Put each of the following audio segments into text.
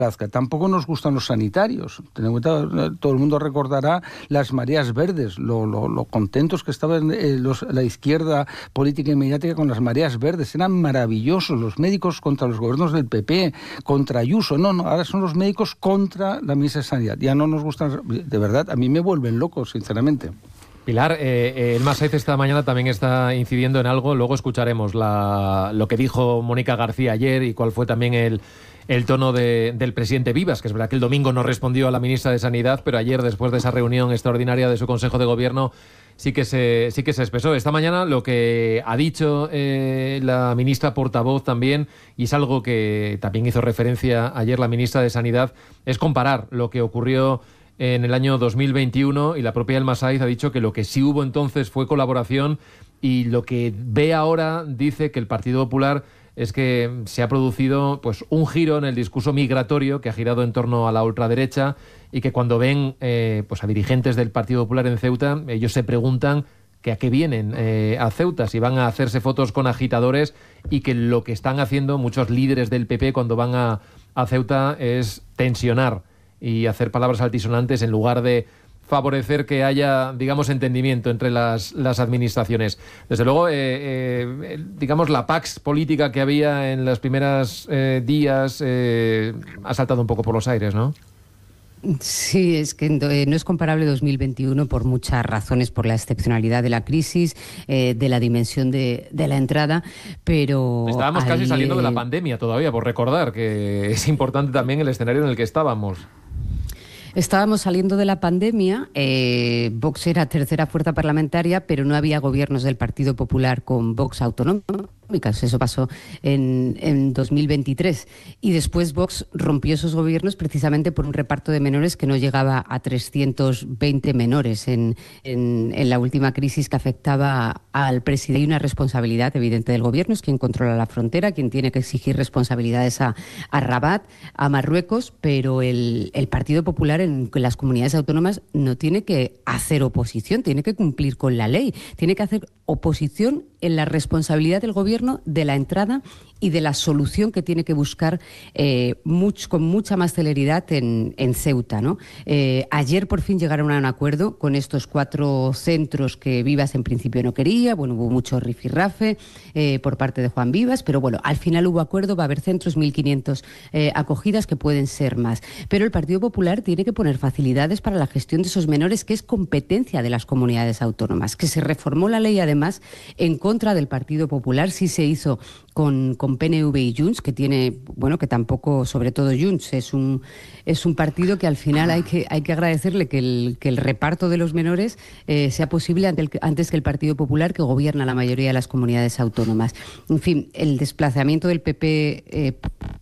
Tampoco nos gustan los sanitarios. Ten en cuenta, todo el mundo recordará las mareas verdes, lo contentos que estaban la izquierda política y mediática con las mareas verdes. Eran maravillosos los médicos contra los gobiernos del PP, contra Ayuso. No, ahora son los médicos contra la ministra de Sanidad. Ya no nos gustan, de verdad, a mí me vuelven loco, sinceramente. Pilar, el Masaiz esta mañana también está incidiendo en algo. Luego escucharemos lo que dijo Mónica García ayer y cuál fue también el tono del presidente Vivas, que es verdad que el domingo no respondió a la ministra de Sanidad, pero ayer, después de esa reunión extraordinaria de su Consejo de Gobierno, sí que se expresó. Esta mañana lo que ha dicho la ministra portavoz también, y es algo que también hizo referencia ayer la ministra de Sanidad, es comparar lo que ocurrió en el año 2021, y la propia El Masaiz ha dicho que lo que sí hubo entonces fue colaboración, y lo que ve ahora dice que el Partido Popular es que se ha producido pues un giro en el discurso migratorio que ha girado en torno a la ultraderecha, y que cuando ven pues a dirigentes del Partido Popular en Ceuta, ellos se preguntan que a qué vienen a Ceuta, si van a hacerse fotos con agitadores, y que lo que están haciendo muchos líderes del PP cuando van a Ceuta es tensionar y hacer palabras altisonantes en lugar de favorecer que haya, digamos, entendimiento entre las administraciones. Desde luego, digamos, la pax política que había en los primeros días ha saltado un poco por los aires, ¿no? Sí, es que no es comparable 2021 por muchas razones, por la excepcionalidad de la crisis, de la dimensión de la entrada, pero... Estábamos casi saliendo de la pandemia todavía, por recordar que es importante también el escenario en el que estábamos. Estábamos saliendo de la pandemia, Vox era tercera fuerza parlamentaria, pero no había gobiernos del Partido Popular con Vox autonómicas. Eso pasó en 2023. Y después Vox rompió esos gobiernos precisamente por un reparto de menores que no llegaba a 320 menores en la última crisis que afectaba al presidente. Hay una responsabilidad evidente del gobierno, es quien controla la frontera, quien tiene que exigir responsabilidades a Rabat, a Marruecos, pero el Partido Popular en las comunidades autónomas no tiene que hacer oposición, tiene que cumplir con la ley, tiene que hacer oposición en la responsabilidad del gobierno de la entrada y de la solución que tiene que buscar con mucha más celeridad en Ceuta, ¿no? Ayer por fin llegaron a un acuerdo con estos 4 centros que Vivas en principio no quería. Bueno, hubo mucho rifirrafe por parte de Juan Vivas, pero bueno, al final hubo acuerdo, va a haber centros, 1.500 acogidas, que pueden ser más. Pero el Partido Popular tiene que poner facilidades para la gestión de esos menores, que es competencia de las comunidades autónomas, que se reformó la ley además en contra del Partido Popular. Sí se hizo con PNV y Junts, que tiene, bueno, que tampoco, sobre todo Junts, es un partido que al final hay que agradecerle que el reparto de los menores sea posible antes que el Partido Popular, que gobierna la mayoría de las comunidades autónomas. En fin, el desplazamiento del PP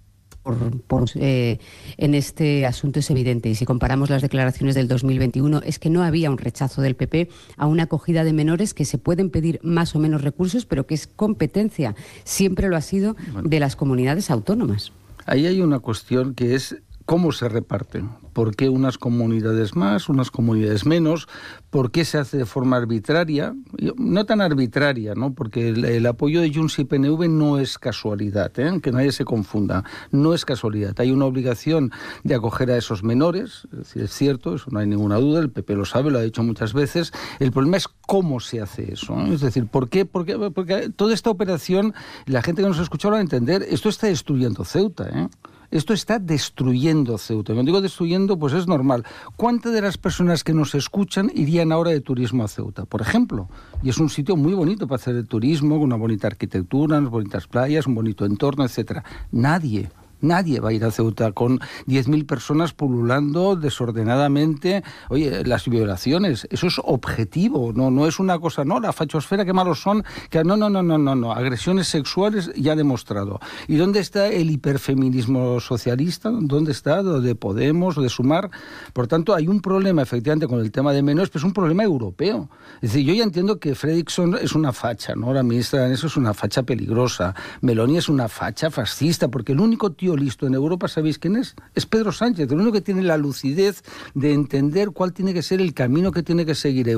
en este asunto es evidente, y si comparamos las declaraciones del 2021 es que no había un rechazo del PP a una acogida de menores, que se pueden pedir más o menos recursos, pero que es competencia, siempre lo ha sido, de las comunidades autónomas. Ahí hay una cuestión que es cómo se reparten. ¿Por qué unas comunidades más, unas comunidades menos? ¿Por qué se hace de forma arbitraria? No tan arbitraria, ¿no? Porque el apoyo de Junts y PNV no es casualidad, ¿eh? Que nadie se confunda. No es casualidad. Hay una obligación de acoger a esos menores. Es decir, es cierto, eso no hay ninguna duda. El PP lo sabe, lo ha dicho muchas veces. El problema es cómo se hace eso, ¿no? Es decir, ¿por qué? Porque toda esta operación, la gente que nos ha escuchado lo va a entender, esto está destruyendo Ceuta, ¿eh? Esto está destruyendo Ceuta. Cuando digo destruyendo, pues es normal. ¿Cuántas de las personas que nos escuchan irían ahora de turismo a Ceuta, por ejemplo? Y es un sitio muy bonito para hacer el turismo, con una bonita arquitectura, unas bonitas playas, un bonito entorno, etcétera. Nadie va a ir a Ceuta con 10.000 personas pululando desordenadamente. Oye, las violaciones, eso es objetivo, no es una cosa, no, la fachosfera, qué malos son, que no, agresiones sexuales ya demostrado. ¿Y dónde está el hiperfeminismo socialista? ¿Dónde está? ¿De Podemos? ¿De Sumar? Por tanto, hay un problema efectivamente con el tema de menores, pero es un problema europeo. Es decir, yo ya entiendo que Fredriksson es una facha, ¿no? La ministra de eso es una facha peligrosa. Meloni es una facha fascista, porque el único tío listo en Europa, ¿sabéis quién es? Es Pedro Sánchez, el único que tiene la lucidez de entender cuál tiene que ser el camino que tiene que seguir